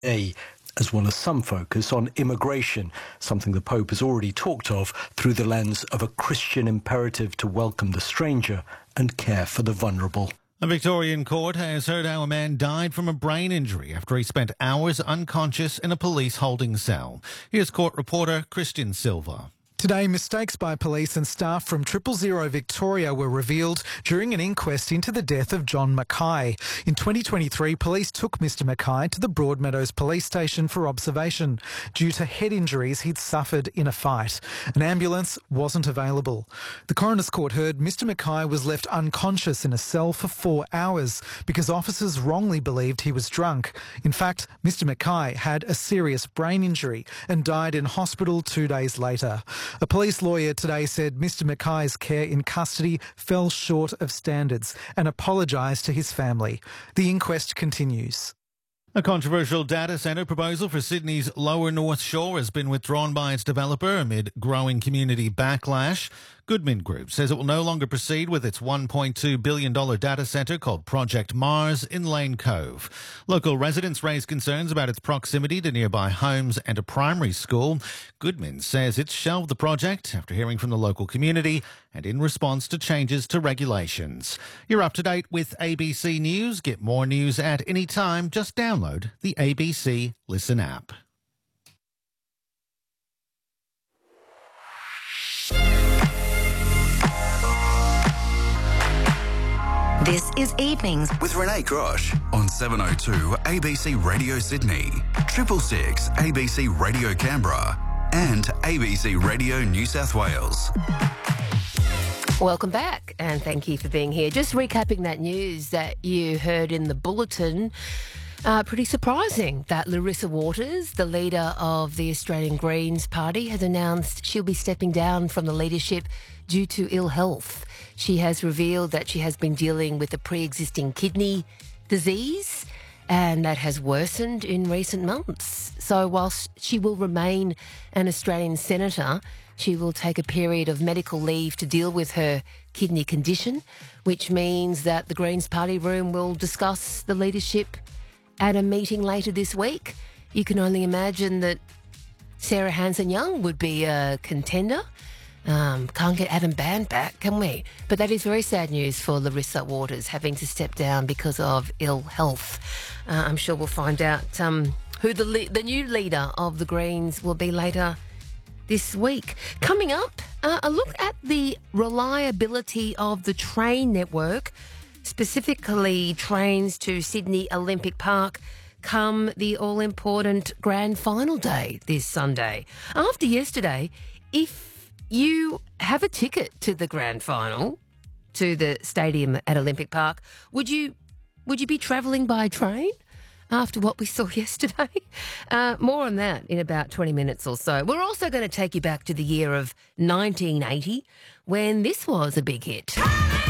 as well as some focus on immigration, something the Pope has already talked of through the lens of a Christian imperative to welcome the stranger and care for the vulnerable. A Victorian court has heard how a man died from a brain injury after he spent hours unconscious in a police holding cell. Here's court reporter Christian Silva. Today, mistakes by police and staff from 000 Victoria were revealed during an inquest into the death of John Mackay. In 2023, police took Mr Mackay to the Broadmeadows police station for observation due to head injuries he'd suffered in a fight. An ambulance wasn't available. The coroner's court heard Mr Mackay was left unconscious in a cell for 4 hours because officers wrongly believed he was drunk. In fact, Mr Mackay had a serious brain injury and died in hospital 2 days later. A police lawyer today said Mr Mackay's care in custody fell short of standards and apologised to his family. The inquest continues. A controversial data centre proposal for Sydney's Lower North Shore has been withdrawn by its developer amid growing community backlash. Goodman Group says it will no longer proceed with its $1.2 billion data centre called Project Mars in Lane Cove. Local residents raised concerns about its proximity to nearby homes and a primary school. Goodman says it's shelved the project after hearing from the local community and in response to changes to regulations. You're up to date with ABC News. Get more news at any time. Just download the ABC Listen app. This is Evenings with Renee Grosh on 702 ABC Radio Sydney, 666 ABC Radio Canberra and ABC Radio New South Wales. Welcome back and thank you for being here. Just recapping that news that you heard in the bulletin. Pretty surprising that Larissa Waters, the leader of the Australian Greens Party, has announced she'll be stepping down from the leadership due to ill health. She has revealed that she has been dealing with a pre-existing kidney disease and that has worsened in recent months. So whilst she will remain an Australian senator, she will take a period of medical leave to deal with her kidney condition, which means that the Greens Party room will discuss the leadership at a meeting later this week. You can only imagine that Sarah Hanson-Young would be a contender. Can't get Adam Band back, can we? But that is very sad news for Larissa Waters, having to step down because of ill health. I'm sure we'll find out who the new leader of the Greens will be later this week. Coming up, a look at the reliability of the train network, specifically trains to Sydney Olympic Park, come the all-important grand final day this Sunday. After yesterday, if you have a ticket to the grand final, to the stadium at Olympic Park, would you be travelling by train after what we saw yesterday? More on that in about 20 minutes or so. We're also going to take you back to the year of 1980 when this was a big hit.